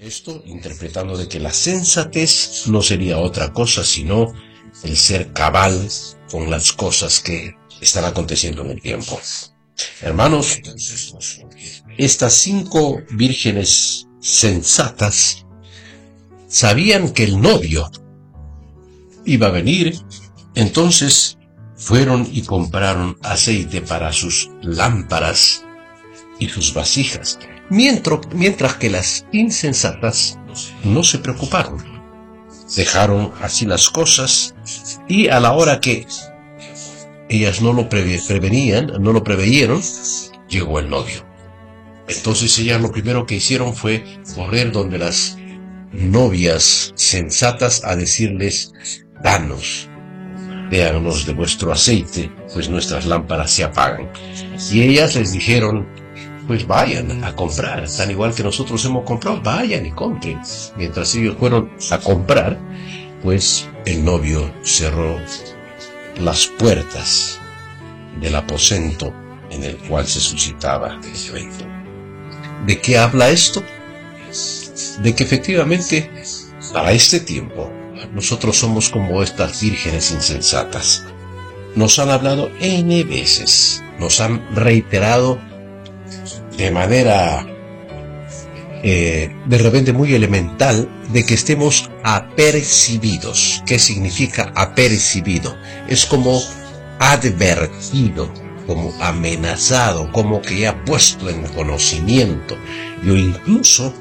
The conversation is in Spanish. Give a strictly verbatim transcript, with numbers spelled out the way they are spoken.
Esto interpretando de que la sensatez no sería otra cosa sino el ser cabal con las cosas que están aconteciendo en el tiempo. Hermanos, estas cinco vírgenes sensatas sabían que el novio iba a venir, entonces fueron y compraron aceite para sus lámparas y sus vasijas, mientras, mientras que las insensatas no se preocuparon. Dejaron así las cosas y a la hora que ellas no lo preve, prevenían, no lo preveyeron, llegó el novio. Entonces ellas lo primero que hicieron fue correr donde las novias sensatas a decirles: danos, déanos de vuestro aceite, pues nuestras lámparas se apagan. Y ellas les dijeron: pues vayan a comprar, tan igual que nosotros hemos comprado, vayan y compren. Mientras ellos fueron a comprar, pues el novio cerró las puertas del aposento en el cual se suscitaba el evento. ¿De qué habla esto? De que efectivamente, para este tiempo, nosotros somos como estas vírgenes insensatas. Nos han hablado N veces, nos han reiterado de manera eh, de repente muy elemental de que estemos apercibidos. ¿Qué significa apercibido? Es como advertido, como amenazado, como que ya puesto en conocimiento. Yo incluso